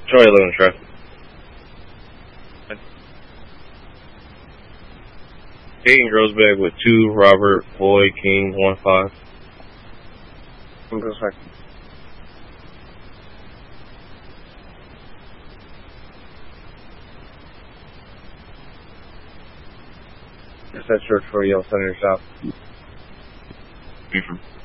Charlie 11 traffic. Hayden Grosbeck with 2, Robert Boyd King 1-5. I'm just like, just that church for Yale Senator South. Beaver.